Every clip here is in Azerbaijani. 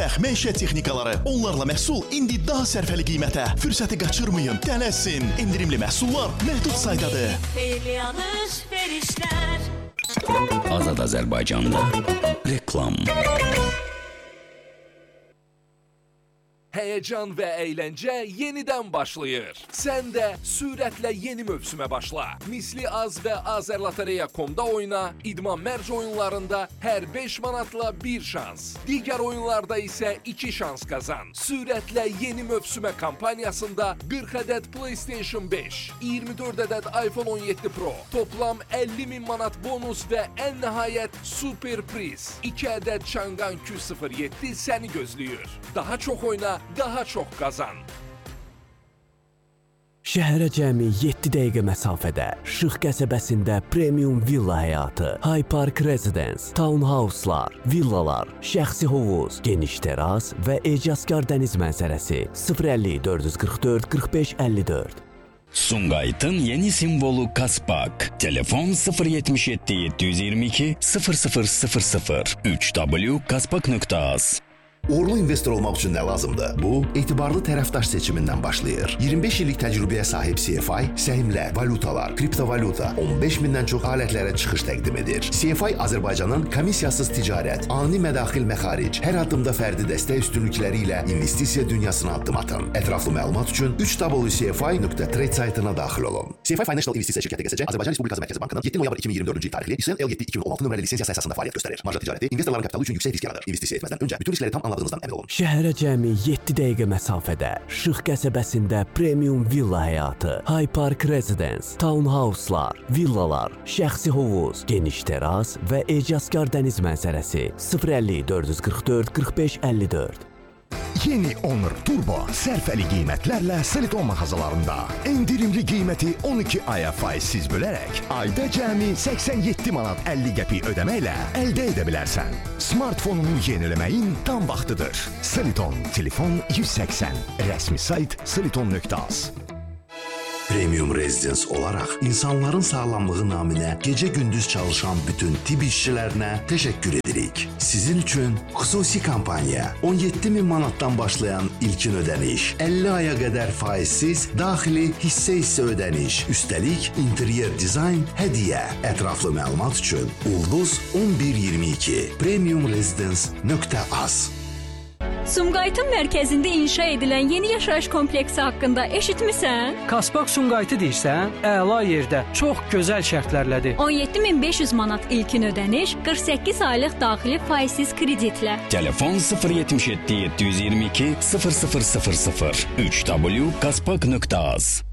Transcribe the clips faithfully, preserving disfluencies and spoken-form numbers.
Məişət texnikaları, onlarla məhsul indi daha sərfəli qiymətə. Fürsəti qaçırmayın, tələsin. İndirimli məhsullar məhdud saydadır. Azad Azərbaycanda reklam. Heyecan ve eğlence yeniden başlayır. Sen de süratle yeni mövsüme başla. Misli az ve azerlotereya nokta com'da oyna, İdman Merci oyunlarında her beş manatla bir şans. Diğer oyunlarda ise iki şans kazan. Süratle yeni mövsüme kampanyasında kırk adet PlayStation beş, yirmi dört adet iPhone on yedi Pro, toplam elli bin manat bonus ve en nihayet super priz. iki adet Chang'an Q sıfır yedi seni gözlüyor. Daha çok oyna, daha çox qazan. Şəhərə cəmi yeddi dəqiqə məsafədə, Şıx qəsəbəsində premium villa həyatı, High Park Residence, townhouse'lar, villalar, şəxsi hovuz, geniş teras və ecazkar dəniz mənzərəsi. sıfır əlli dörd yüz qırx dörd qırx beş əlli dörd. Sumqayıtın yeni simvolu Kaspak. Telefon sıfır yetmiş yeddi yeddi yüz iyirmi iki sıfır sıfır sıfır sıfır üç w kaspak nöqtə az. Uğurlu investor olmaq üçün nə lazımdır? Bu, etibarlı tərəfdaş seçimindən başlayır. iyirmi beş illik təcrübəyə sahib C F I, səhmlər, valutalar, kriptovalyuta, on beş mindən çox alətlərə çıxış təqdim edir. C F I Azərbaycanın komissiyasız ticarət, ani mədaxil məxaric, hər addımda fərdi dəstək üstünlükləri ilə investisiya dünyasına addım atın. Ətraflı məlumat üçün üç w c f i nöqtə trade saytına daxil olun. C F I Financial İnvestisiya şirkəti G S C Azərbaycan Respublikası Mərkəzi Bankının yeddi noyabr iki min iyirmi dördüncü il tarixli İSN L yeddi iki min on altı nömrəli lisensiyası əsasında fəaliyyət göstərir. Marja ticarəti investorların kapitalı üçün yüksək risk yaradır. İnvestisiya etməzdən öncə bütün riskləri tam anladığınızdan əmin olun. Şəhərə cəmi yeddi dəqiqə məsafədə, Şıx qəsəbəsində premium villa həyatı, High Park Residence, townhouse'lar, villalar, şəxsi hovuz, geniş teras və ecazkar dəniz mənzərəsi. sıfır əlli dörd yüz qırx dörd qırx beş əlli dörd. Yeni Honor Turbo sərfəli qiymətlərlə Seliton mağazalarında. Endirimli qiyməti on iki aya faizsiz bölərək ayda cəmi səksən yeddi manat əlli qəpik ödəməklə əldə edə bilərsən. Smartfonunu yeniləməyin tam vaxtıdır. Seliton, telefon yüz səksən. Rəsmi sayt seliton nöqtə az. Premium Residence olaraq insanların sağlamlığı naminə gecə-gündüz çalışan bütün tibb işçilərinə təşəkkür edirik. Sizin üçün xüsusi kampaniya on yeddi min manatdan başlayan ilkin ödəniş, əlli aya qədər faizsiz daxili hissə-hissə ödəniş, üstəlik interyer dizayn hədiyyə. Ətraflı məlumat üçün Ulduz on bir iyirmi iki premium residence nöqtə az. Sumqayıtın mərkəzində inşa edilən yeni yaşayış kompleksi haqqında eşitmisən? Kaspak Sumqayıtı deyirsən, əla yerdə, çox gözəl şərtlərlədir. on yeddi min beş yüz manat ilkin ödəniş, qırx səkkiz aylıq daxili faizsiz kreditlə. Telefon sıfır yetmiş yeddi yeddi yüz iyirmi iki sıfır sıfır sıfır sıfır üç w kaspak nöqtə az.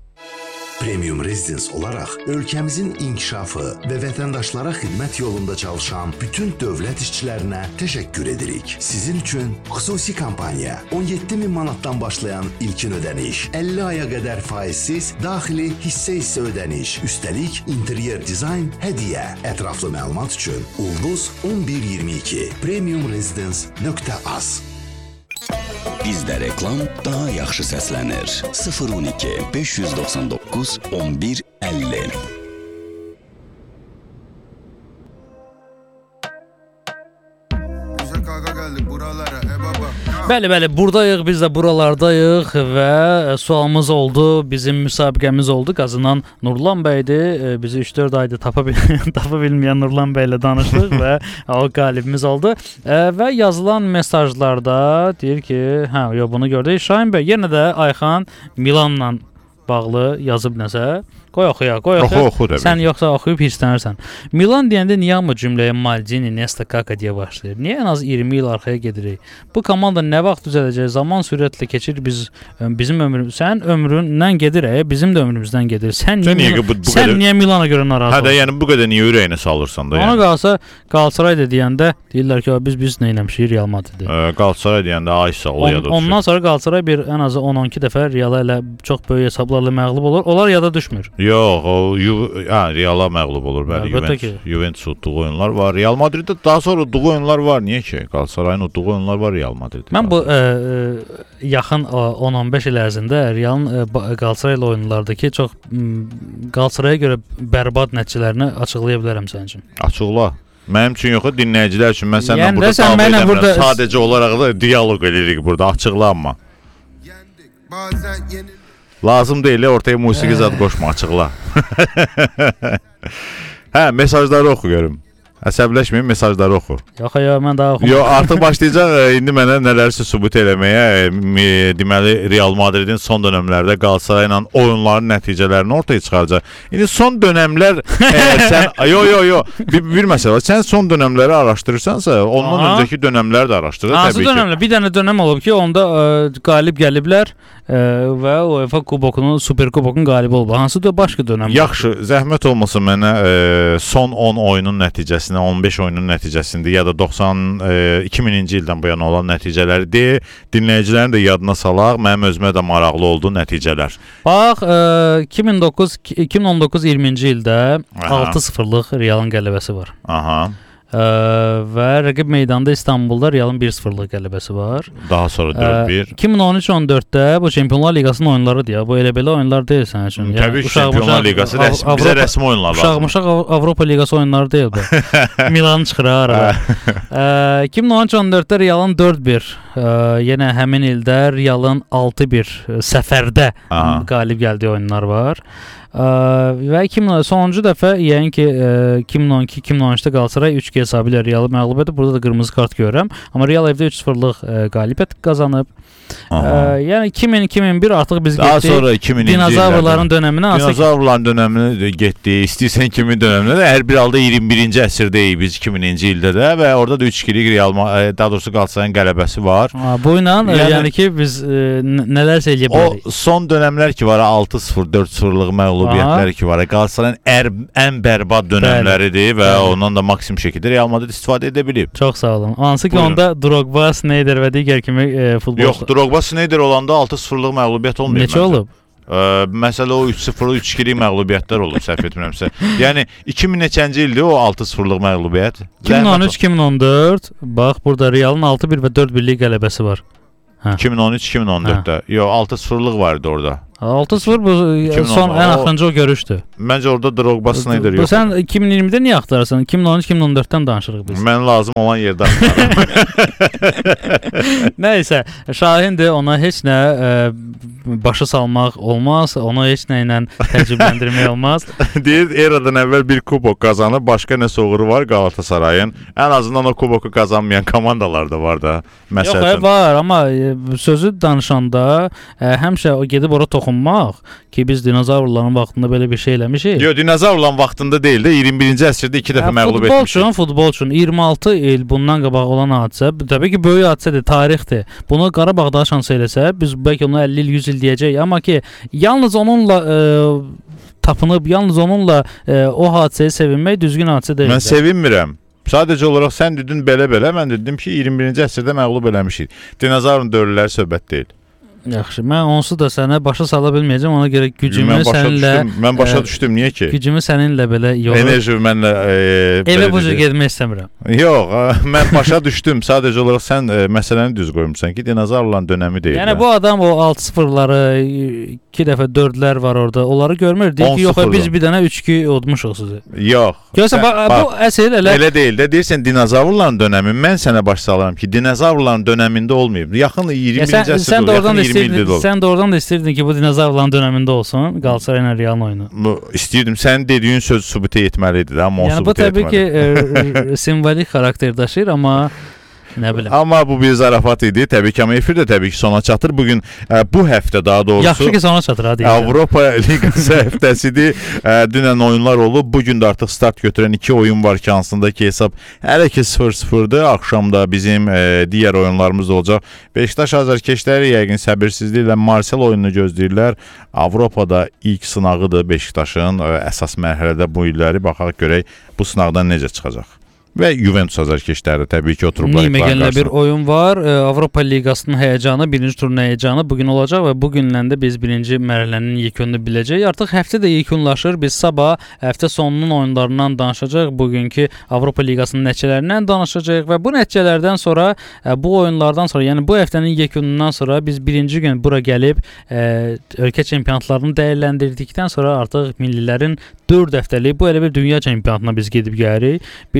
Premium Residence olaraq ölkəmizin inkişafı və vətəndaşlara xidmət yolunda çalışan bütün dövlət işçilərinə təşəkkür edirik. Sizin üçün xüsusi kampaniya on yeddi min manatdan başlayan ilkin ödəniş, əlli aya qədər faizsiz daxili hissə-hissə ödəniş, üstəlik interyer dizayn hədiyyə. Ətraflı məlumat üçün Ulduz on bir iyirmi iki premium residence nöqtə az. Bizdə reklam daha yaxşı səslənir. sıfır on iki beş yüz doxsan doqquz on bir əlli. Bəli, bəli, buradayıq, biz də buralardayıq və sualımız oldu, bizim müsabiqəmiz oldu. Qazanan Nurlan bəydir. Bizi üç dörd ayda tapa, bil tapa bilməyən Nurlan bəylə danışdıq və o qalibimiz oldu. Və yazılan mesajlarda deyir ki, hə, yo, bunu gördük. Şahin bəy, yenə də Ayxan Milanla bağlı yazıb nəsə. Qoy oxuya, qoy oxuya. Oxu, oxu Sən yoxsa oxuyub hirslənirsən. Milan deyəndə niyə mı cümləyə Maldini, Nesta, Kaka deyə başlayır? Niyə ən az iyirmi il arxaya gedirik? Bu komanda nə vaxt düzələcək? Zaman sürətlə keçir, biz bizim ömrümüz, sən ömründən gedir, bizim də ömrümüzdən gedir. Sən niyə, niyə, bu, bu sən qədər... niyə Milana görə narazı olursan? Hə də, yəni bu qədər niyə ürəyini salırsan da? Ona yəni. qalsa Qalatasaray da deyəndə deyirlər ki, biz biz nə eləmişik, Real Madrid. Qalatasaray deyəndə aysa o yada düşür. Ondan sonra Qalatasaray bir ən azı on on iki dəfə Reala ilə çox böyük hesablarla məğlub olur. Onlar yada düşmür. Yox, o ha, Real'a məğlub olur, bəli. Juventus, Juventus udduğu oyunlar var. Real Madriddə daha sonra udduğu oyunlar var. Niyə ki? Qalatasarayın udduğu oyunlar var Real Madriddə. Mən bu ə, yaxın on on beş il ərzində Real'ın Qalatasaray ilə oyunlardakı çox Qalatasaraya görə bərbad nəticələrini açıqlaya bilərəm sənin üçün. Açıqla. Mənim üçün yox, dinləyicilər üçün. Mən səndən Yəni burada də sən davam mənlə edəmirəm. burada- Sadəcə olaraq da diyaloq edirik burada, açıqlanma. Lazım deyil, ortaya musiqi zad qoşma, açıqla. Hə, mesajları oxu görüm. Əsəbləşməyin, mesajları oxu. Yox, yox, mən daha oxumam. Yox, artıq başlayacaq e, indi mənə nələrsə sübut eləməyə. E, e, deməli Real Madridin son dövrlərdə Galatasaray ilə oyunların nəticələrini ortaya çıxaracaq. İndi son dövrlər e, sən yo yo yo bir, bir məsələ var. Sən son dövrləri araşdırırsansa, ondan Aha. öncəki dövrlər də araşdır Hansı təbii ki. dönəmlər? Bir dənə dönəm olub ki, onda ə, qalib gəliblər ə, və UEFA kubokunun, Super kubokun qalibi olub. Hansı da başqa dönəm? Yaxşı, zəhmət olmasa mənə e, son on oyunun nəticəsini, on beş oyunun nəticəsində ya da doxsan iki mininci ildən bu yana olan nəticələri de, dinləyicilərin də yadına salaq, mənim özümə də maraqlı oldu nəticələr. Bax, ə, iki min doqquz iki min on doqquz iyirminci ildə Aha. altı sıfırlıq Realın qələbəsi var. Aha. Ə, və rəqib meydanda İstanbulda Realın bir sıfırlıq qələbəsi var. Daha sonra dörd bir. iki min on üç on dörddə bu Çempionlar Liqasının oyunlarıdır ya. Bu elə belə oyunlar deyil sənin üçün. Yəni, təbii ki, Çempionlar Liqası rəsmi, Avropa, bizə rəsmi oyunlar lazım. Uşaq-muşaq Avropa Liqası oyunları deyil bu. Milan çıxır arada. Ə, iki min on üç on dörddə Realın dörd bir, ə, yenə həmin ildə Realın altı bir səfərdə Aha. qalib gəldiyi oyunlar var. Ə, və iki min sonuncu dəfə yəni ki ə, iki min on iki iki min on üçdə Galatasaray üç iki hesabı ilə Realı məğlub edib. Burada da qırmızı kart görürəm. Amma Real evdə üç sıfırlıq ə, qalibiyyət qazanıb. Ə, yəni iki min iki min bir artıq biz Daha getdik. sonra iki mininci Dinozavrların dönəminə artıq Dinozavrların dönəminə getdi. İstəyirsən iki min dönəminə də hər bir halda iyirmi birinci əsrdəyik biz iki mininci ildə də və orada da üç ikilik Real daha doğrusu Galatasarayın qələbəsi var. Ha, bu ilə yəni, yəni ki biz ə, nələrsə eləyə bilərik. O son dönəmlər ki var, altı sıfır dörd sıfırlıq məğlubiyyətlər ki var. Galatasaray ər, ən bərbad dönəmləridir və bəli. Ondan da maksimum şəkildə Real Madrid istifadə edə bilib. Çox sağ olun. Hansı ki Buyurun. onda Drogba, Sneijder və digər kimi e, futbolçular. Yox, Drogba, Sneijder olanda altı sıfırlıq məğlubiyyət olmayıb. Neçə olub? Ə, məsələ o üç sıfır üç ikilik məğlubiyyətlər olub, səhv etmirəmsə. Yəni iki min neçənci ildir o altı sıfırlıq məğlubiyyət? iki min on üç iki min on dörd. Bax, burada Realın altı bir və dörd birlik qələbəsi var. Hə. iki min on üç iki min on dörddə. Yox, altı sıfırlıq var idi orada. altı sıfır bu son ən axırıncı o görüşdür. Məncə orada Drogba, Sneijder yox. Bu sən iki min iyirmidə niyə axtarırsan? iki min on üç iki min on dörddən danışırıq biz. Mən lazım olan yerdə Nəysə, Şahindir, ona heç nə ə, başa salmaq olmaz, onu heç nə ilə təcrübələndirmək olmaz. Deyir, eradan əvvəl bir kubok qazanıb, başqa nə soğuru var Qalatasarayın. Ən azından o kuboku qazanmayan komandalar da var da. Məsələn. Yox, var, amma ə, sözü danışanda ə, həmişə o gedib ora toxunmaq ki, biz dinozavrların vaxtında belə bir şey eləmişik. Yox, dinozavrların vaxtında deyil də iyirmi birinci əsrdə iki dəfə məğlub etmişik. Futbolçunun, futbolçunun iyirmi altı il bundan qabaq olan hadisə, təbii ki, böyük hadisədir, tarixdir. Bunu Qarabağda şans eləsə, biz bəlkə onu əlli il, yüz il deyəcəyik, amma ki, yalnız onunla ə, tapınıb, yalnız onunla ə, o hadisəyə sevinmək düzgün hadisə deyil. Mən sevinmirəm. Sadəcə olaraq sən dedin belə-belə, mən dedim ki, iyirmi birinci əsrdə məğlub eləmişik. Dinozavrın dövrləri söhbət deyil. Yaxşı, mən onsuz da sənə başa sala bilməyəcəm, ona görə gücümü mən başa səninlə düşdüm, mən başa ə, düşdüm, niyə ki? Gücümü səninlə belə yox. Enerji mənlə e, evə bu cür getmək istəmirəm. Yox, ə, mən başa düşdüm. Sadəcə olaraq sən ə, məsələni düz qoymuşsan ki, dinozavrların dönəmi deyil. Yəni bu adam o altı sıfırları, iki dəfə dördlər var orada. Onları görmür. Deyir ki, yox, biz bir dənə üç iki udmuşuq sizi. Yox. Görsən bax, bu əsl elə elə deyil də. Deyirsən dinozavrların dönəmi. Mən sənə baş salıram ki, dinozavrların dönəmində olmayıb. Yaxın iyirmi birinci əsrdə olub. Yaxın iyirmi ildə olub. Sən də oradan da istəyirdin ki, bu dinozavrların dönəmində olsun, Galatasaray ilə Realın oyunu. Bu istəyirdim. Sənin dediyin söz sübut etməli idi, amma o yəni, sübut etmədi. Yəni bu təbii ki, e, simvolik xarakter daşıyır, amma nə bilim. Amma bu bir zarafat idi. Təbii ki, amma efir də təbii ki sona çatır. Bugün ə, bu həftə daha doğrusu yaxşı ki sona çatır hadi. Avropa Liqası həftəsidir. Ə, dünən oyunlar olub. Bugün də artıq start götürən iki oyun var ki, hansındakı hesab hələ ki sıfır sıfırdır. Axşamda bizim ə, digər oyunlarımız olacaq. Beşiktaş azarkeşləri yəqin səbirsizliklə Marsel oyununu gözləyirlər. Avropada ilk sınağıdır Beşiktaşın. Ə, əsas mərhələdə bu illəri baxaq görək bu sınaqdan necə çıxacaq. Və Juventus azarkeşləri təbii ki oturublar. Nijmegenlə bir oyun var. E, Avropa Liqasının həyəcanı, birinci turun həyəcanı bugün olacaq və bugünlə də biz birinci mərhələnin yekununu biləcəyik. Artıq həftə də yekunlaşır. Biz sabah həftə sonunun oyunlarından danışacağıq. Bugünkü Avropa Liqasının nəticələrindən danışacağıq və bu nəticələrdən sonra, e, bu oyunlardan sonra, yəni bu həftənin yekunundan sonra biz birinci gün bura gəlib e, ölkə çempionatlarını dəyərləndirdikdən sonra artıq millilərin dörd həftəlik bu elə bir dünya çempionatına biz gedib gəlirik. Bu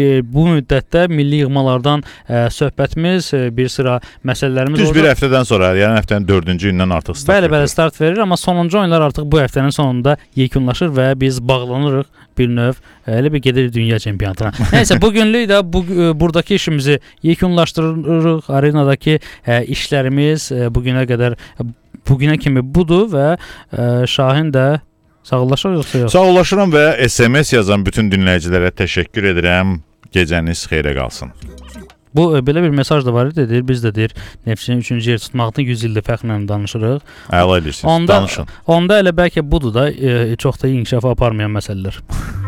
bu müddətdə milli yığmalardan ə, söhbətimiz, ə, bir sıra məsələlərimiz Düz olacaq. bir həftədən sonra, yəni həftənin dördüncü gündən artıq start Bəli, verir. bəli, start verir, amma sonuncu oyunlar artıq bu həftənin sonunda yekunlaşır və biz bağlanırıq bir növ, elə bir gedirik dünya çempionatına. Nəysə, bu günlük də bu buradakı işimizi yekunlaşdırırıq. Arenadakı ə, işlərimiz ə, bu günə qədər bu günə kimi budur və ə, Şahin də sağollaşır yoxsa yox? Sağollaşıram və S M S yazan bütün dinləyicilərə təşəkkür edirəm. Gecəniz xeyrə qalsın. Bu belə bir mesaj da var idi, deyir, biz də deyir Neftçinin üçüncü yer tutmaqda yüz ildir fəxrlə danışırıq. Əla edirsiniz, onda, danışın. Onda elə bəlkə budur da e, çox da inkişafa aparmayan məsələlər.